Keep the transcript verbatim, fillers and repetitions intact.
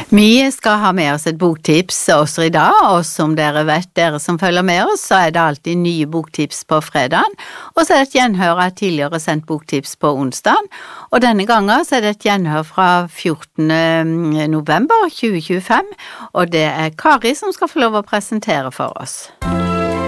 Vi skal ha med oss et boktips også i dag, og som dere vet, dere som følger med oss, så er det alltid nye boktips på fredagen, og så er det et gjenhør av tidligere sendt boktips på onsdagen, og denne gangen så er det et gjenhør fra fjortende november tjue tjuefem, og det er Kari som skal få lov å presentere for oss.